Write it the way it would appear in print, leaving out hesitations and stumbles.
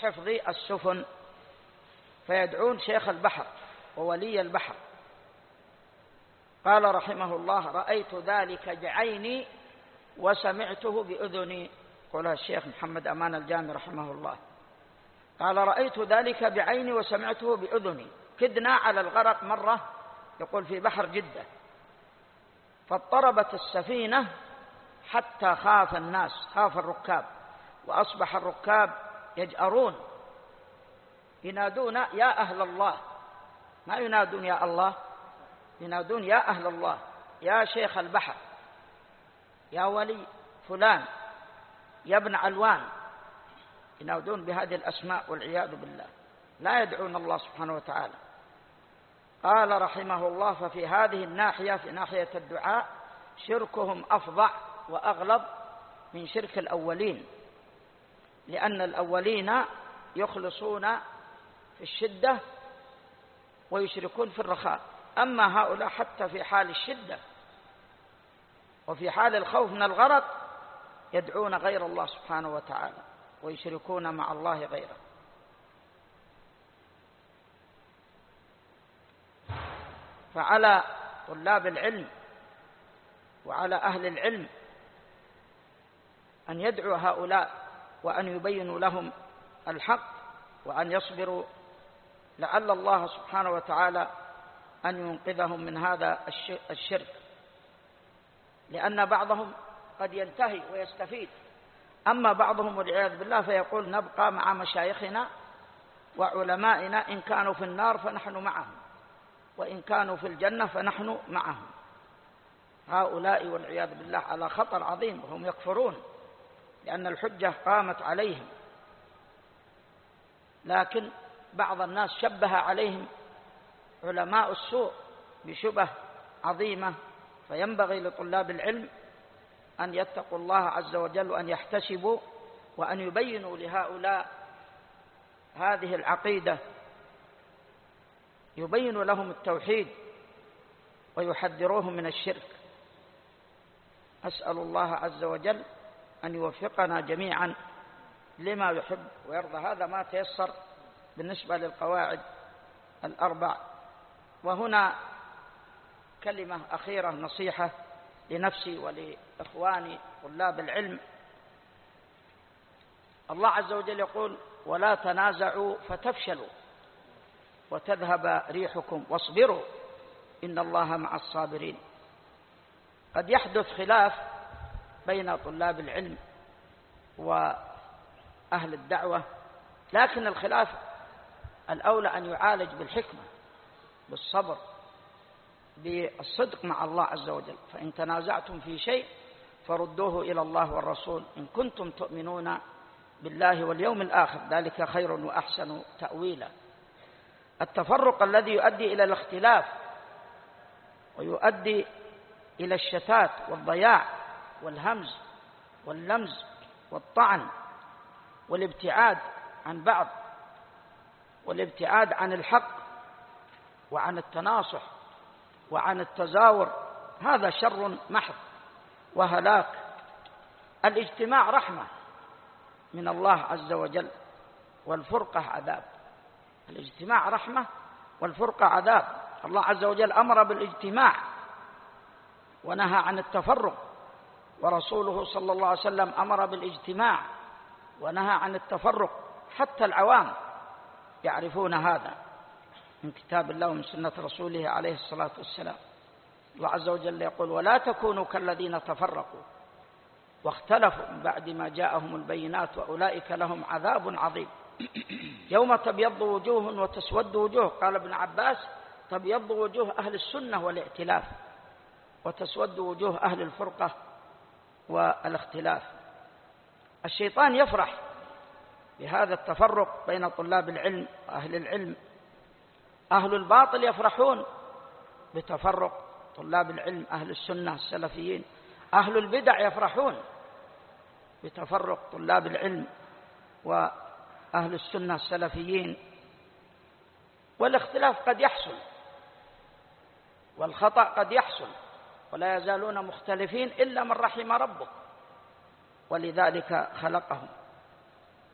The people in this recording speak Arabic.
حفظ السفن، فيدعون شيخ البحر وولي البحر. قال رحمه الله: رأيت ذلك بعيني وسمعته بأذني. قالها الشيخ محمد أمان الجامي رحمه الله. قال: رأيت ذلك بعيني وسمعته بأذني. كدنا على الغرق مرة، يقول في بحر جدة، فاضطربت السفينة حتى خاف الناس، خاف الركاب، وأصبح الركاب يجأرون ينادون يا أهل الله، ما ينادون يا الله، ينادون يا أهل الله، يا شيخ البحر، يا ولي فلان، يا ابن علوان، ينادون بهذه الأسماء والعياذ بالله، لا يدعون الله سبحانه وتعالى. قال رحمه الله: ففي هذه الناحية، في ناحية الدعاء، شركهم أفظع وأغلظ من شرك الأولين، لأن الأولين يخلصون في الشدة ويشركون في الرخاء، أما هؤلاء حتى في حال الشدة وفي حال الخوف من الغرق يدعون غير الله سبحانه وتعالى ويشركون مع الله غيره. فعلى طلاب العلم وعلى أهل العلم أن يدعوا هؤلاء وأن يبينوا لهم الحق وأن يصبروا، لعل الله سبحانه وتعالى أن ينقذهم من هذا الشرك، لأن بعضهم قد ينتهي ويستفيد، أما بعضهم والعياذ بالله فيقول: نبقى مع مشايخنا وعلمائنا، إن كانوا في النار فنحن معهم، وإن كانوا في الجنة فنحن معهم. هؤلاء والعياذ بالله على خطر عظيم، وهم يكفرون لأن الحجة قامت عليهم، لكن بعض الناس شبه عليهم علماء السوء بشبه عظيمة، فينبغي لطلاب العلم أن يتقوا الله عز وجل وأن يحتسبوا وأن يبينوا لهؤلاء هذه العقيدة، يبين لهم التوحيد ويحذروهم من الشرك. أسأل الله عز وجل أن يوفقنا جميعا لما يحب ويرضى. هذا ما تيسر بالنسبة للقواعد الأربع. وهنا كلمة أخيرة، نصيحة لنفسي ولإخواني طلاب العلم. الله عز وجل يقول: ولا تنازعوا فتفشلوا وتذهب ريحكم واصبروا إن الله مع الصابرين. قد يحدث خلاف بين طلاب العلم وأهل الدعوة، لكن الخلاف الأولى أن يعالج بالحكمة، بالصبر، بالصدق مع الله عز وجل. فإن تنازعتم في شيء فردوه إلى الله والرسول إن كنتم تؤمنون بالله واليوم الآخر، ذلك خير وأحسن تأويلا. التفرق الذي يؤدي إلى الاختلاف ويؤدي إلى الشتات والضياع والهمز واللمز والطعن والابتعاد عن بعض والابتعاد عن الحق وعن التناصح وعن التزاور، هذا شر محض وهلاك. الاجتماع رحمة من الله عز وجل والفرقة عذاب. الاجتماع رحمة والفرقة عذاب. الله عز وجل أمر بالاجتماع ونهى عن التفرق، ورسوله صلى الله عليه وسلم أمر بالاجتماع ونهى عن التفرق. حتى العوام يعرفون هذا من كتاب الله ومن سنة رسوله عليه الصلاة والسلام. الله عز وجل يقول: ولا تكونوا كالذين تفرقوا واختلفوا من بعد ما جاءهم البينات وأولئك لهم عذاب عظيم. يوم تبيض وجوه وتسود وجوه. قال ابن عباس: تبيض وجوه أهل السنة والائتلاف، وتسود وجوه أهل الفرقة والاختلاف. الشيطان يفرح بهذا التفرق بين طلاب العلم وأهل العلم. أهل الباطل يفرحون بتفرق طلاب العلم، أهل السنة السلفيين. أهل البدع يفرحون بتفرق طلاب العلم وأهل السنة السلفيين. والاختلاف قد يحصل والخطأ قد يحصل، ولا يزالون مختلفين إلا من رحم ربك، ولذلك خلقهم.